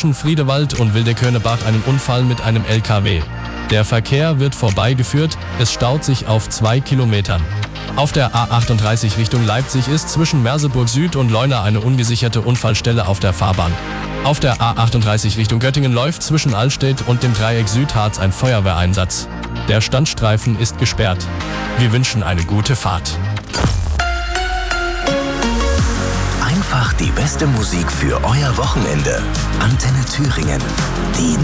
zwischen Friedewald und Wildekönnebach einen Unfall mit einem LKW. Der Verkehr wird vorbeigeführt, es staut sich auf 2 Kilometern. Auf der A38 Richtung Leipzig ist zwischen Merseburg Süd und Leuna eine ungesicherte Unfallstelle auf der Fahrbahn. Auf der A38 Richtung Göttingen läuft zwischen Allstedt und dem Dreieck Südharz ein Feuerwehreinsatz. Der Standstreifen ist gesperrt. Wir wünschen eine gute Fahrt. Einfach die beste Musik für euer Wochenende. Antenne Thüringen. Die